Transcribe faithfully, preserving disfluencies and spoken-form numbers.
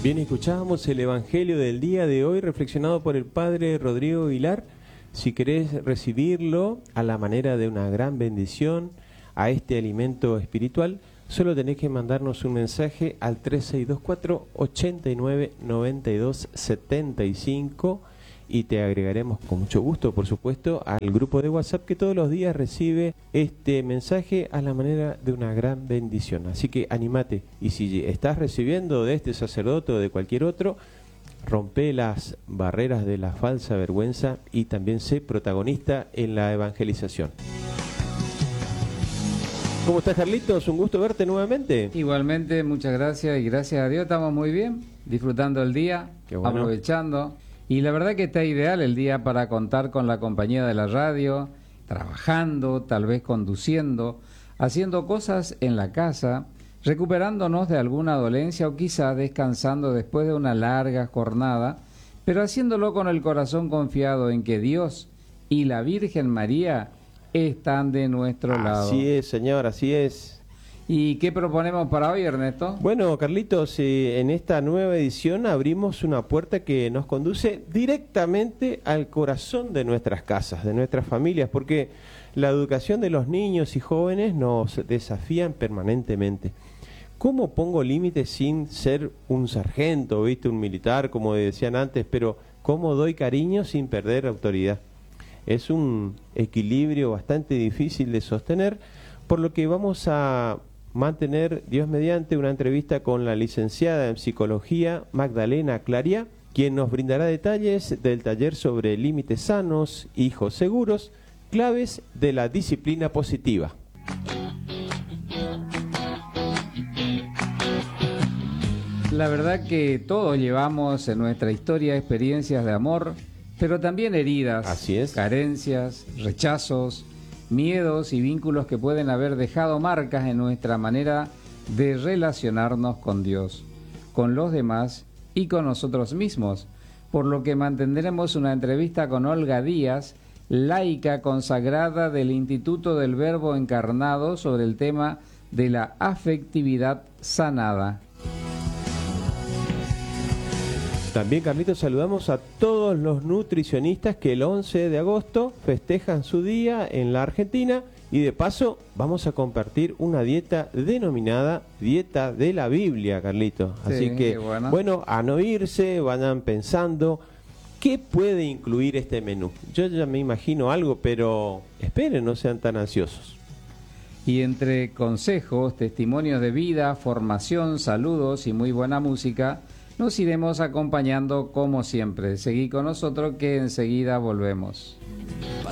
Bien, escuchábamos el Evangelio del día de hoy reflexionado por el Padre Rodrigo Aguilar. Si querés recibirlo a la manera de una gran bendición, a este alimento espiritual, solo tenés que mandarnos un mensaje al tres seis dos cuatro, ocho nueve, nueve dos siete cinco y te agregaremos con mucho gusto, por supuesto, al grupo de WhatsApp que todos los días recibe este mensaje a la manera de una gran bendición. Así que animate, y si estás recibiendo de este sacerdote o de cualquier otro, rompe las barreras de la falsa vergüenza y también sé protagonista en la evangelización. ¿Cómo estás, Carlitos? Un gusto verte nuevamente. Igualmente, muchas gracias y gracias a Dios estamos muy bien, disfrutando el día, Qué bueno. Aprovechando. Y la verdad que está ideal el día para contar con la compañía de la radio, trabajando, tal vez conduciendo, haciendo cosas en la casa, recuperándonos de alguna dolencia o quizá descansando después de una larga jornada, pero haciéndolo con el corazón confiado en que Dios y la Virgen María están de nuestro lado. Así es, señor, así es. ¿Y qué proponemos para hoy, Ernesto? Bueno, Carlitos, eh, en esta nueva edición abrimos una puerta que nos conduce directamente al corazón de nuestras casas, de nuestras familias, porque la educación de los niños y jóvenes nos desafían permanentemente. ¿Cómo pongo límites sin ser un sargento, viste, un militar, como decían antes, pero cómo doy cariño sin perder autoridad? Es un equilibrio bastante difícil de sostener, por lo que vamos a mantener, Dios mediante, una entrevista con la licenciada en Psicología Magdalena Claria, quien nos brindará detalles del taller sobre límites sanos, hijos seguros, claves de la disciplina positiva. La verdad que todos llevamos en nuestra historia experiencias de amor, pero también heridas, Así es. carencias, rechazos, miedos y vínculos que pueden haber dejado marcas en nuestra manera de relacionarnos con Dios, con los demás y con nosotros mismos, por lo que mantendremos una entrevista con Olga Díaz, laica consagrada del Instituto del Verbo Encarnado, sobre el tema de la afectividad sanada. También, Carlitos, saludamos a todos los nutricionistas que el once de agosto festejan su día en la Argentina y de paso vamos a compartir una dieta denominada Dieta de la Biblia, Carlitos. Así Sí, que, bueno. bueno, a no irse, vayan pensando qué puede incluir este menú. Yo ya me imagino algo, pero esperen, no sean tan ansiosos. Y entre consejos, testimonios de vida, formación, saludos y muy buena música, nos iremos acompañando como siempre. Seguí con nosotros que enseguida volvemos.